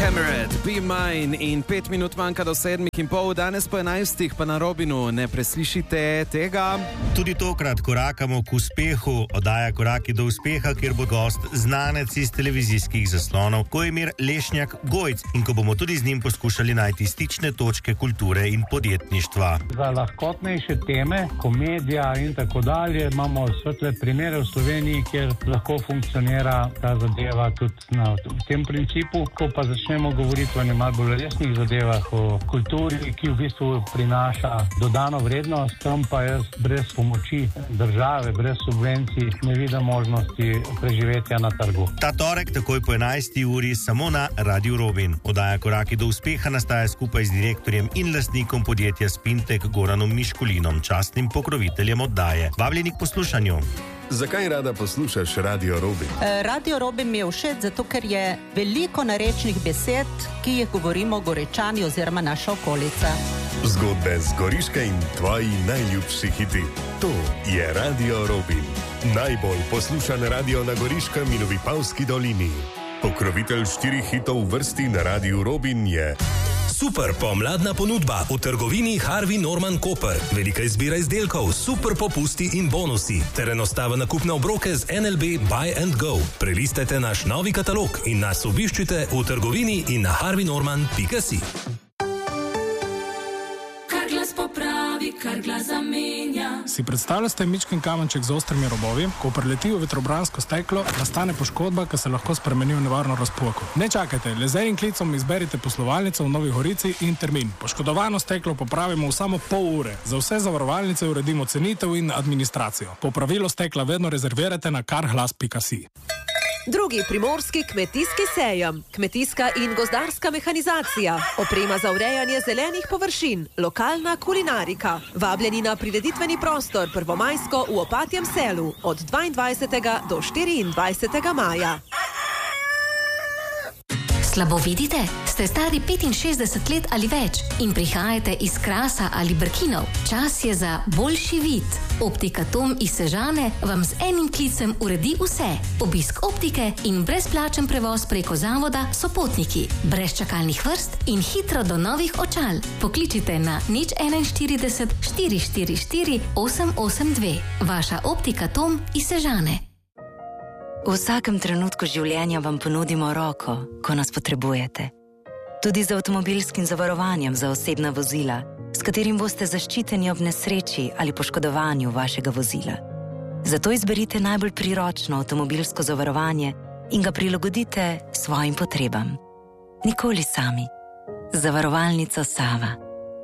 Camerat, Be Mine in 5 minut manjka do 7:30, danes po 11 pa na Robinu ne preslišite tega. Tudi tokrat korakamo k uspehu, oddaja Koraki do uspeha, kjer bo gost znanec iz televizijskih zaslonov Kojmir Lešnjak Gojc in ko bomo tudi z njim poskušali najti stične točke kulture in podjetništva. Za lahkotnejše teme, komedija in tako dalje, imamo svetle primere v Sloveniji, kjer lahko funkcionira ta zadeva tudi na tem principu. Ko pa začnemo govoriti o malo bolj resnih zadevah, o kulturi, ki v bistvu prinaša dodano vrednost, tam pa jaz brez pomoči države, brez subvencij ne vidim možnosti preživetja na trgu. Ta torek takoj po 11. uri samo na Radiu Robin. Oddaja Koraki do uspeha nastaja skupaj z direktorjem in lastnikom podjetja Spintek Goranom Miškulinom, častnim pokroviteljem oddaje. Vabljeni k poslušanju. Zakaj rada poslušaš Radio Robin? Radio Robin mi je všeč, zato ker je veliko narečnih besed, ki jih govorimo Gorečani oziroma naša okolica. Zgodbe z Goriške in tvoji najljubši hiti. To je Radio Robin. Najbolj poslušan radio na Goriškem in v Vipavski dolini. Pokrovitelj 4 hitov v vrsti na Radiu Robin je... Super pomladna ponudba v trgovini Harvey Norman Koper. Velika izbira izdelkov, super popusti in bonusi ter enostaven nakup na obroke z NLB Buy and Go. Prelistajte naš novi katalog in nas obiščite v trgovini in na harveynorman.si. Kar glas popravi, kar glas zamenja. Si predstavljate mičken kamenček z ostrimi robovi, ko preleti v vetrobransko steklo, nastane poškodba, ki se lahko spremeni v nevarno razpoko. Ne čakajte, le z enim klicom izberite poslovalnico v Novi Gorici in termin. Poškodovano steklo popravimo v samo pol ure. Za vse zavarovalnice uredimo cenitev in administracijo. Popravilo stekla vedno rezervirate na karglas.si. Drugi primorski kmetijski sejem, kmetijska in gozdarska mehanizacija, oprema za urejanje zelenih površin, lokalna kulinarika. Vabljeni na prireditveni prostor Prvomajsko v Opatjem selu od 22. do 24. maja. Slabo vidite? Ste stari 65 let ali več in prihajate iz Krasa ali Brkinov? Čas je za boljši vid. Optika Tom iz Sežane vam z enim klicem uredi vse. Obisk optike in brezplačen prevoz preko zavoda Sopotniki. Brez čakalnih vrst in hitro do novih očal. Pokličite na 041 444 882. Vaša Optika Tom iz Sežane. V vsakem trenutku življenja vam ponudimo roko, ko nas potrebujete. Tudi z avtomobilskim zavarovanjem za osebna vozila, s katerim boste zaščiteni ob nesreči ali poškodovanju vašega vozila. Zato izberite najbolj priročno avtomobilsko zavarovanje in ga prilagodite svojim potrebam. Nikoli sami. Zavarovalnica Sava.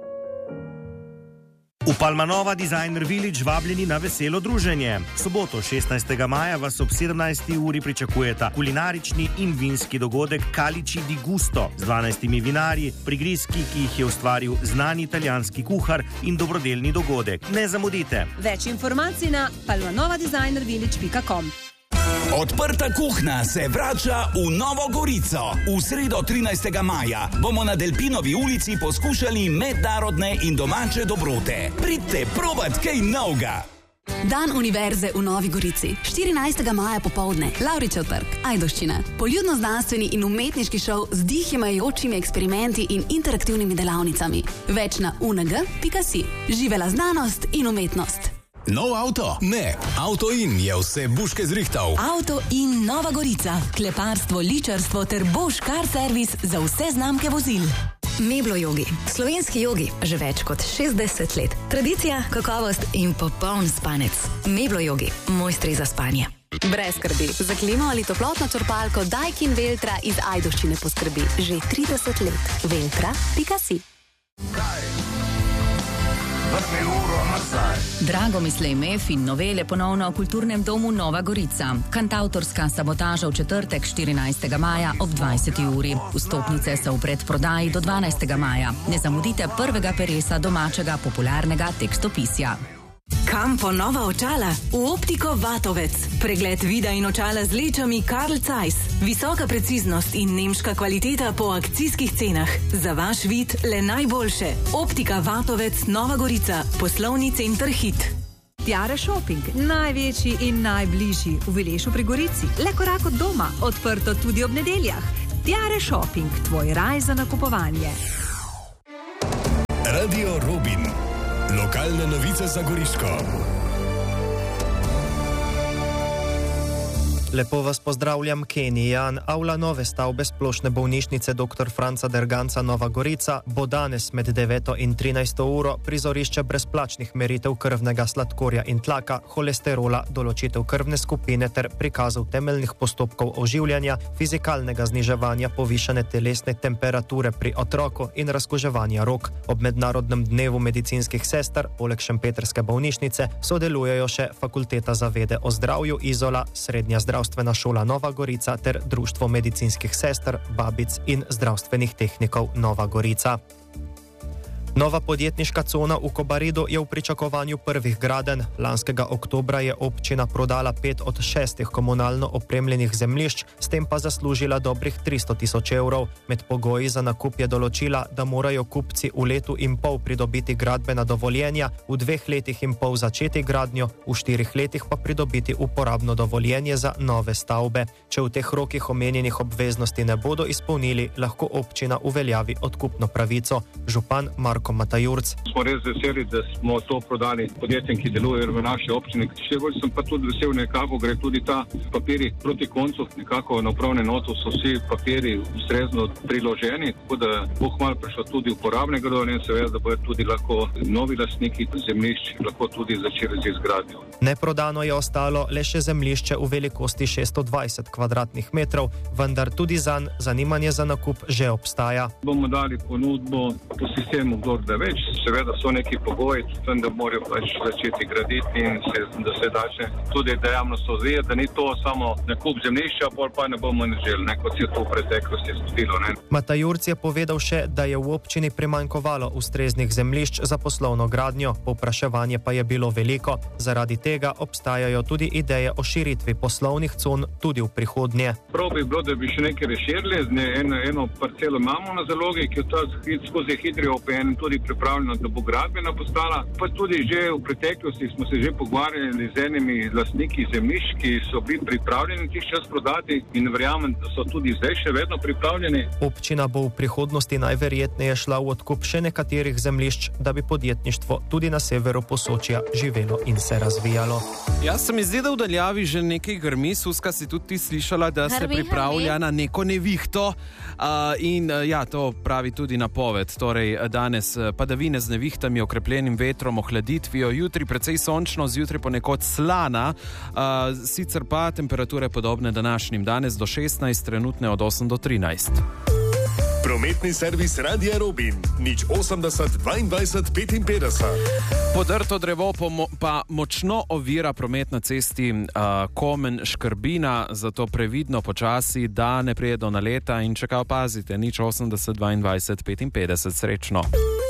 V Palmanova Designer Village vabljeni na veselo druženje. Soboto 16. maja vas ob 17. uri pričakujeta kulinarični in vinski dogodek Calici di Gusto z 12 vinarji, prigrizki, ki jih je ustvaril znani italijanski kuhar in dobrodelni dogodek. Ne zamudite. Več informacij na palmanovadesignervillage.com. Odprta kuhna se vrača v Novo Gorico. V sredo 13. maja bomo na Delpinovi ulici poskušali mednarodne in domače dobrote. Pridite probat kaj novega. Dan univerze v Novi Gorici. 14. maja popoldne. Lavričev trg, Ajdovščina. Poljudno-znanstveni in umetniški šov z dihimajočimi eksperimenti in interaktivnimi delavnicami. Več na unag.si. Živela znanost in umetnost. Nov avto? Ne. Auto In je vse buške zrihtal. Auto In Nova Gorica. Kleparstvo, ličarstvo ter Bosch Car Service za vse znamke vozil. Meblo jogi. Slovenski jogi že več kot 60 let. Tradicija, kakovost in popoln spanec. Meblo jogi. Mojstri za spanje. Brez skrbi. Za klimo ali toplotno črpalko Daikin Veltra iz Ajdovščine poskrbi že 30 let. Veltra.si. Dragomislej Mef in novele ponovno v Kulturnem domu Nova Gorica. Kantavtorska sabotaža v četrtek 14. maja ob 20. uri. Vstopnice so v predprodaji do 12. maja. Ne zamudite prvega peresa domačega popularnega tekstopisja. Kam po nova očala? V Optiko Vatovec. Pregled vida in očala z lečami Carl Zeiss. Visoka preciznost in nemška kvaliteta po akcijskih cenah. Za vaš vid le najboljše. Optika Vatovec Nova Gorica. Poslovni center Hit. Tiare Shopping, največji in najbližji v Vilešu pri Gorici. Le korak od doma, odprto tudi ob nedeljah. Tiare Shopping, tvoj raj za nakupovanje. Radio Robin. Lokalne novice za Goriško. Lepo vas pozdravljam, Kenija. Avla nove stavbe splošne bolnišnice dr. Franca Derganca Nova Gorica bo danes med 9 in 13 uro prizorišče brezplačnih meritev krvnega sladkorja in tlaka, holesterola, določitev krvne skupine ter prikazov temeljnih postopkov oživljanja, fizikalnega zniževanja povišane telesne temperature pri otroku in razkuževanja rok. Ob Mednarodnem dnevu medicinskih sester, poleg šempetrske bolnišnice, sodelujejo še Fakulteta za vede o zdravju Izola, Srednja zdravstvena šola Nova Gorica ter Društvo medicinskih sester, babic in zdravstvenih tehnikov Nova Gorica. Nova podjetniška cona v Kobaridu je v pričakovanju prvih gradenj. Lanskega oktobra je občina prodala 5 od 6 komunalno opremljenih zemljišč, s tem pa zaslužila dobrih 300 000 evrov. Med pogoji za nakup je določila, da morajo kupci v letu in pol pridobiti gradbena dovoljenja, v 2 letih in pol začeti gradnjo, v 4 letih pa pridobiti uporabno dovoljenje za nove stavbe. Če v teh rokih omenjenih obveznosti ne bodo izpolnili, lahko občina uveljavi odkupno pravico. Župan Marko Matajurc. Smo res veseli, da smo to prodali podjetjem, ki delujejo v naši občini. Še bolj sem pa tudi vesel, nekako gre tudi ta papiri proti koncu, nekako na upravne noto so vsi papiri ustrezno priloženi, tako da bo kmalu prišlo tudi uporabnega dovoljenja, seveda, da bodo tudi lahko novi lastniki zemljišč lahko tudi začeli z izgradnjo. Neprodano je ostalo le še zemljišče v velikosti 620 kvadratnih metrov, vendar tudi zanj zanimanje za nakup že obstaja. Bomo dali ponudbo po sistemu da več, seveda so neki pogoji, da morajo pač začeti graditi in da se da še tudi dejavnost odvijati, da ni to samo nakup zemljišča, pa ne bomo želeli, kot se je to v preteklosti zgodilo. Matajurc je povedal še, da je v občini primanjkovalo ustreznih zemljišč za poslovno gradnjo, povpraševanje pa je bilo veliko. Zaradi tega obstajajo tudi ideje o širitvi poslovnih con tudi v prihodnje. Prav bi bilo, da bi še nekaj reširili, eno parcelo imamo na zalogi, ki je ta skozi hitri OPN tudi pripravljeno, da bo gradbena postala. Pa tudi že v preteklosti smo se že pogovarjali z enimi lastniki zemljišč, ki so bili pripravljeni tih čas prodati in verjamem, da so tudi zdaj še vedno pripravljeni. Občina bo v prihodnosti najverjetneje šla v odkup še nekaterih zemljišč, da bi podjetništvo tudi na severu Posočja živelo in se razvijalo. Jaz se mi zdi, da v daljavi že nekaj grmi. Suska, si tudi ti slišala, da se pripravlja na neko nevihto in to pravi tudi napoved. Torej, danes padavine z nevihtami, okrepljenim vetrom, ohladitvijo, jutri precej sončno, zjutraj ponekod slana, sicer pa temperature podobne današnjim, danes do 16, trenutne od 8 do 13. Prometni servis Radia Robin, 080 22 55. Podrto drevo pa močno ovira promet na cesti Komen-Škrbina, zato previdno počasi, da ne prije do naleta in čakaj opazite, 080 22 55, srečno.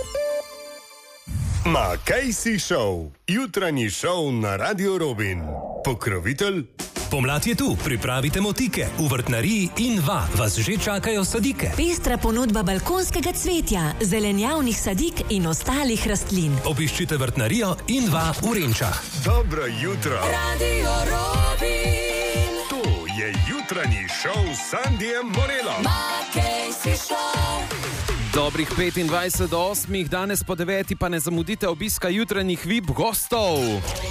Ma kaj si šel? Jutranji šov na Radio Robin. Pokrovitelj? Pomlad je tu, pripravite motike. V vrtnariji in vas že čakajo sadike. Pestra ponudba balkonskega cvetja, zelenjavnih sadik in ostalih rastlin. Obiščite vrtnarijo in v Renčah. Dobro jutro. Radio Robin. To je jutranji šov s Sandijem Morelom. Ma kaj si šel? Dobrih 25 do 8, danes po 9 pa ne zamudite obiska jutranjih VIP gostov.